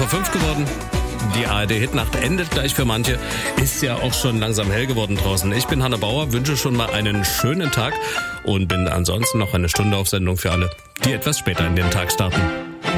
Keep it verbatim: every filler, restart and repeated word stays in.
fünf geworden. Die A R D-Hitnacht endet gleich für manche. Ist ja auch schon langsam hell geworden draußen. Ich bin Hanne Bauer, wünsche schon mal einen schönen Tag und bin ansonsten noch eine Stunde auf Sendung für alle, die etwas später in den Tag starten.